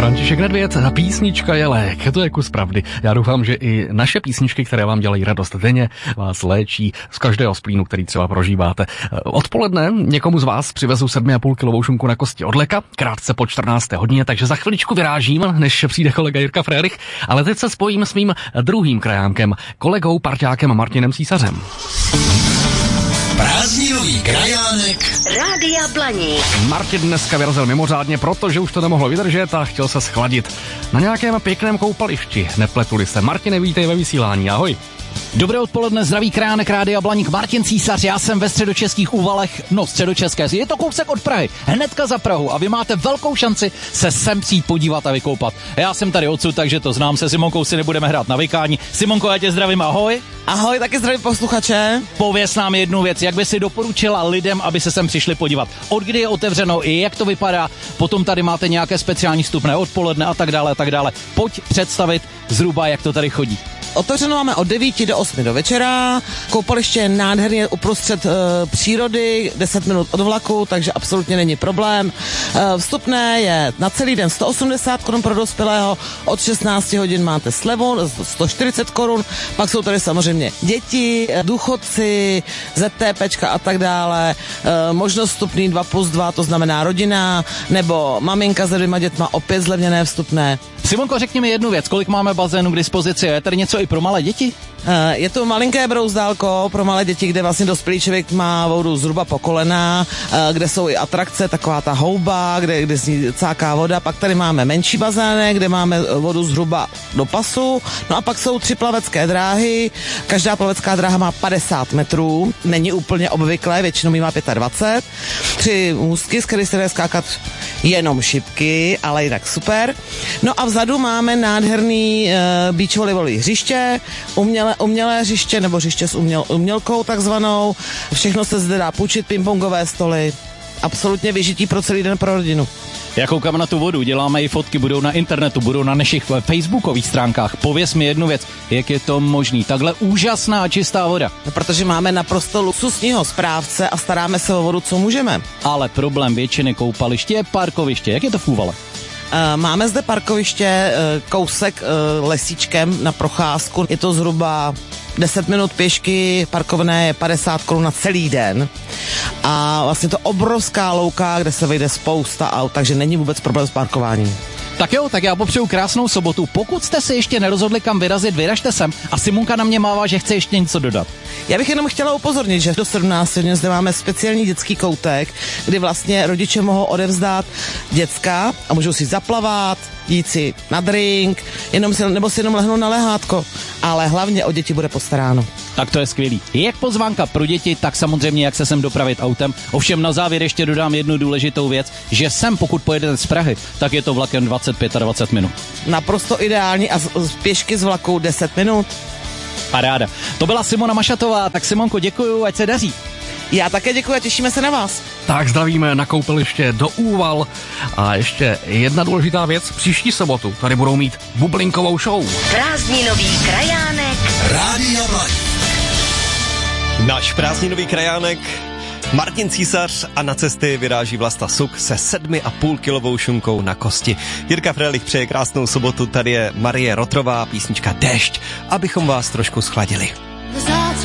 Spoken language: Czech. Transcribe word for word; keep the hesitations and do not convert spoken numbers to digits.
František Nedvěd, písnička je lék, to je kus pravdy. Já doufám, že i naše písničky, které vám dělají radost denně, vás léčí z každého splínu, který třeba prožíváte. Odpoledne někomu z vás přivezu sedm a půl kilovou šunku na kosti od Leka, krátce po čtrnácté hodině, takže za chviličku vyrážím, než přijde kolega Jirka Frérych, ale teď se spojím s mým druhým krajánkem, kolegou, parťákem Martinem Císařem. Prázdninový krajánek Rádia Blaník. Martin dneska vyrazil mimořádně, protože už to nemohlo vydržet a chtěl se schladit na nějakém pěkném koupališti. Nepletuli se. Martine, vítej ve vysílání, ahoj. Dobré odpoledne, zdraví krajánek Rádia Blaník, Martin Císař, já jsem ve středočeských Úvalech, no středočeské, je to kousek od Prahy, hnedka za Prahu a vy máte velkou šanci se sem přijít podívat a vykoupat. Já jsem tady odsud, takže to znám, se Simonkou si nebudeme hrát na vykání. Simonko, já tě zdravím, ahoj. Ahoj, taky zdravím posluchače. Pověz nám jednu věc, jak by si doporučila lidem, aby se sem přišli podívat. Od kdy je otevřeno i jak to vypadá, potom tady máte nějaké speciální vstupné odpoledne a tak dále a tak dále. Pojď představit zhruba, jak to tady chodí. Otevřeno máme od devíti do osmi do večera, koupaliště je nádherně uprostřed e, přírody, deset minut od vlaku, takže absolutně není problém. E, vstupné je na celý den sto osmdesát korun pro dospělého, od šestnácti hodin máte slevu, sto čtyřicet korun, pak jsou tady samozřejmě děti, důchodci, ZTPčka a tak dále, e, možnost vstupný dva plus dva, to znamená rodina, nebo maminka s dvěma dětma, opět zlevněné vstupné. Simonko, řekni mi jednu věc, kolik máme bazénů k dispozici, je tady něco i pro malé děti? Je to malinké brouzdálko pro malé děti, kde vlastně dospělý člověk má vodu zhruba po kolena, kde jsou i atrakce, taková ta houba, kde, kde zní cáká voda. Pak tady máme menší bazének, kde máme vodu zhruba do pasu. No a pak jsou tři plavecké dráhy. Každá plavecká dráha má padesát metrů. Není úplně obvyklé, většinou jí má dvacet pět. Tři můstky, z kterých se dá skákat jenom šipky, ale jinak super. No a vzadu máme nádherný uh, beach volejbalový hřiště, umělé, umělé hřiště nebo hřiště s uměl, umělkou takzvanou. Všechno se zde dá půjčit, pingpongové stoly. Absolutně vyžití pro celý den pro rodinu. Já koukám na tu vodu, děláme i fotky, budou na internetu, budou na našich facebookových stránkách. Pověz mi jednu věc, jak je to možný? Takhle úžasná a čistá voda. No, protože máme naprosto luxusního správce a staráme se o vodu, co můžeme. Ale problém většiny koupaliště je parkoviště. Jak je to v Úvalech? Máme zde parkoviště, kousek lesíčkem na procházku. Je to zhruba deset minut pěšky, parkovné je padesát korun na celý den. A vlastně to obrovská louka, kde se vejde spousta aut, takže není vůbec problém s parkováním. Tak jo, tak já popřeju krásnou sobotu. Pokud jste se ještě nerozhodli, kam vyrazit, vyražte sem. A Simonka na mě mává, že chce ještě něco dodat. Já bych jenom chtěla upozornit, že do sedmnácti hodin zde máme speciální dětský koutek, kdy vlastně rodiče mohou odevzdat děcka a můžou si zaplavat, jít si na drink, jenom si, nebo si jenom lehnout na lehátko. Ale hlavně o děti bude postaráno. Tak to je skvělý. Jak pozvánka pro děti, tak samozřejmě jak se sem dopravit autem. Ovšem na závěr ještě dodám jednu důležitou věc, že sem pokud pojedete z Prahy, tak je to vlakem dvacet pět a dvacet minut. Naprosto ideální a z, z pěšky z vlaku deset minut. Paráda. To byla Simona Mašatová, tak Simonko, děkuju, ať se daří. Já také děkuji a těšíme se na vás. Tak zdravíme na koupaliště do Úval. A ještě jedna důležitá věc. Příští sobotu tady budou mít bublinkovou show. Prázdninový krajánek Rádia Blaník. Náš prázdninový krajánek Martin Císař a na cesty vyráží Vlasta Suk se sedmi a půl kilovou šunkou na kosti. Jirka Frélich přeje krásnou sobotu, tady je Marie Rotrová, písnička Déšť, abychom vás trošku schladili.